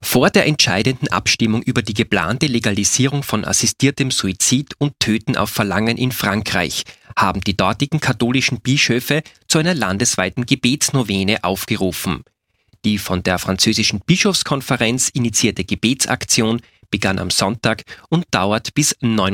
Vor der entscheidenden Abstimmung über die geplante Legalisierung von assistiertem Suizid und Töten auf Verlangen in Frankreich haben die dortigen katholischen Bischöfe zu einer landesweiten Gebetsnovene aufgerufen. Die von der französischen Bischofskonferenz initiierte Gebetsaktion begann am Sonntag und dauert bis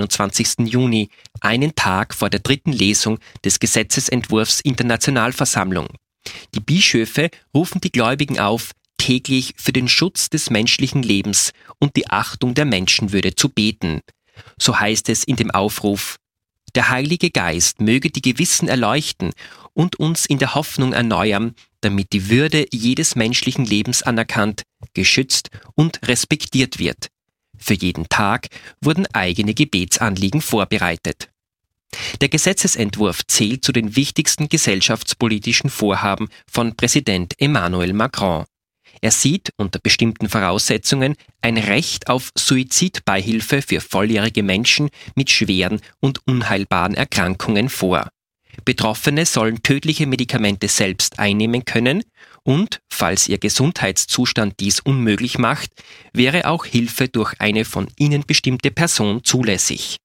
29. Juni, einen Tag vor der dritten Lesung des Gesetzesentwurfs in der Nationalversammlung. Die Bischöfe rufen die Gläubigen auf, täglich für den Schutz des menschlichen Lebens und die Achtung der Menschenwürde zu beten. So heißt es in dem Aufruf: Der Heilige Geist möge die Gewissen erleuchten und uns in der Hoffnung erneuern, damit die Würde jedes menschlichen Lebens anerkannt, geschützt und respektiert wird. Für jeden Tag wurden eigene Gebetsanliegen vorbereitet. Der Gesetzesentwurf zählt zu den wichtigsten gesellschaftspolitischen Vorhaben von Präsident Emmanuel Macron. Er sieht unter bestimmten Voraussetzungen ein Recht auf Suizidbeihilfe für volljährige Menschen mit schweren und unheilbaren Erkrankungen vor. Betroffene sollen tödliche Medikamente selbst einnehmen können und, falls ihr Gesundheitszustand dies unmöglich macht, wäre auch Hilfe durch eine von ihnen bestimmte Person zulässig.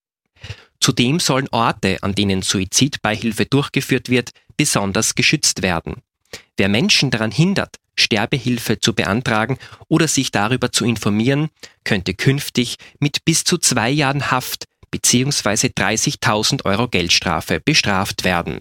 Zudem sollen Orte, an denen Suizidbeihilfe durchgeführt wird, besonders geschützt werden. Wer Menschen daran hindert, Sterbehilfe zu beantragen oder sich darüber zu informieren, könnte künftig mit bis zu 2 Jahren Haft bzw. 30.000 Euro Geldstrafe bestraft werden.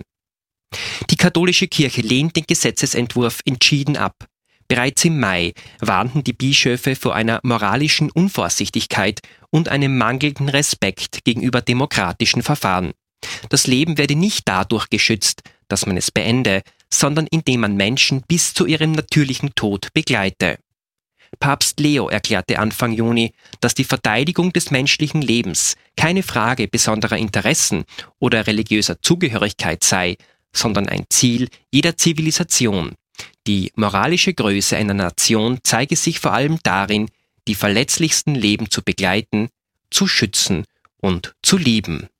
Die katholische Kirche lehnt den Gesetzesentwurf entschieden ab. Bereits im Mai warnten die Bischöfe vor einer moralischen Unvorsichtigkeit und einem mangelnden Respekt gegenüber demokratischen Verfahren. Das Leben werde nicht dadurch geschützt, dass man es beende, sondern indem man Menschen bis zu ihrem natürlichen Tod begleite. Papst Leo erklärte Anfang Juni, dass die Verteidigung des menschlichen Lebens keine Frage besonderer Interessen oder religiöser Zugehörigkeit sei, sondern ein Ziel jeder Zivilisation. Die moralische Größe einer Nation zeige sich vor allem darin, die verletzlichsten Leben zu begleiten, zu schützen und zu lieben.